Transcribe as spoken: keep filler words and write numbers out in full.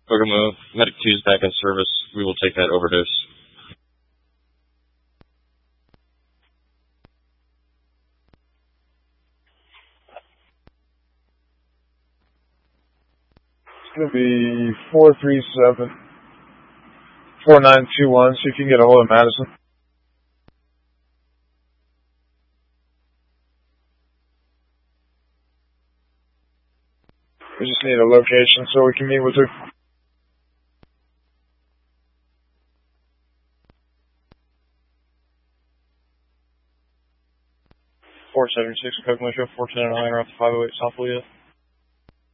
Kokomo, Medic two is back in service. We will take that overdose. It's going to be four three seven, four nine two one, see if you can get a hold of Madison. We just need a location so we can meet with her. four seven six, Kokomo Show, four ten nine, off five oh eight South Lea.